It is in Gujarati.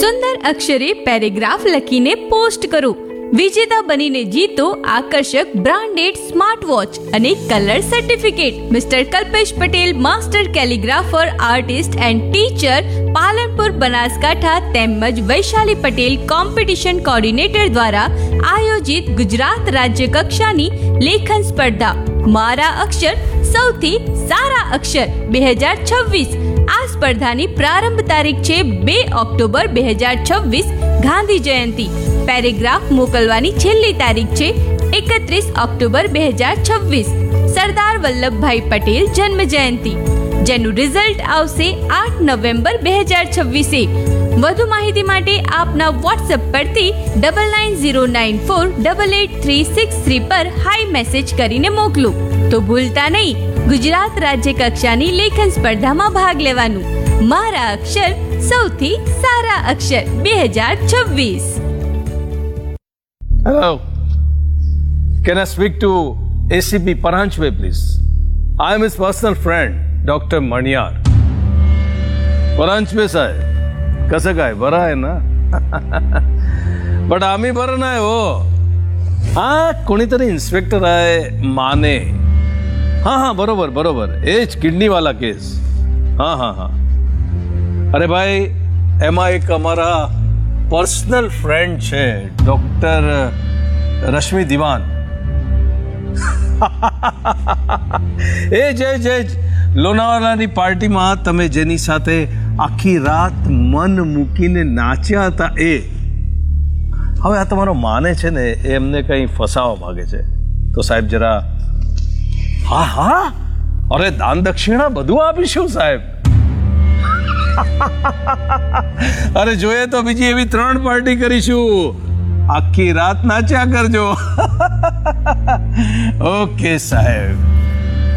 સુંદર અક્ષરે પેરેગ્રાફ લખીને પોસ્ટ કરો. વિજેતા બનીને જીતો આકર્ષક બ્રાન્ડેડ સ્માર્ટ વોચ અને colour certificate. Mister Kalpesh Patel, master કેલિગ્રાફર, artist and teacher, Palanpur, Banaskantha તેમજ વૈશાલી પટેલ કોમ્પિટિશન કોર્ડિનેટર દ્વારા આયોજિત ગુજરાત રાજ્ય કક્ષાની લેખન સ્પર્ધા મારા અક્ષર સૌથી સારા અક્ષર 2026. આ સ્પર્ધાની પ્રારંભ તારીખ છે 2 ઓક્ટોબર 2026 ગાંધી જયંતિ. પેરેગ્રાફ મોકલવાની છેલ્લી તારીખ છે 31 ઓક્ટોબર 2026 સરદાર વલ્લભભાઈ પટેલ જન્મ જયંતિ, જેનું રિઝલ્ટ આવશે 8 નવેમ્બર 2026. વધુ માહિતી માટે આપના વોટ્સએપ પરથી 9909488363 પર હાઈ મેસેજ કરીને મોકલો. તો ભૂલતા નહીં, ગુજરાત રાજ્ય કક્ષાની લેખન સ્પર્ધામાં ભાગ લેવાનું. મારા અક્ષર સૌથી સારા અક્ષર 2026. Hello. Can I speak to ACP Paranchwe, please? I am his personal friend, Dr. Maniyar. Paranchwe साहेब, कसं काय? बरं आहे ना? बट आम्ही बरं नाही हो. कोणीतरी इन्स्पेक्टर आहे माने. हाँ बरोबर एज किडनी वाला केस. हाँ अरे भाई એમાં એક અમારા પર્સનલ ફ્રેન્ડ છે ડોક્ટર રશ્મિ દિવાન. એ જ લોનાવાલાની પાર્ટીમાં તમે જેની સાથે આખી રાત મન મૂકીને નાચ્યા હતા એ હવે આ તમારો માને છે ને એમને કંઈ ફસાવા માંગે છે. તો સાહેબ જરા હા અરે દાન દક્ષિણા બધું આપીશું સાહેબ. અરે જોઈએ તો બીજી એવી 3 પાર્ટી કરીશું. આખી રાત નાચ્યા કરજો. ઓકે સાહેબ.